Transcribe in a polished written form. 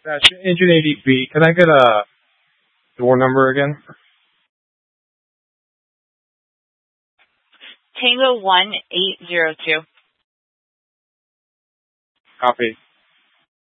That's engine 80B. Can I get a door number again? Tango 1802. Copy.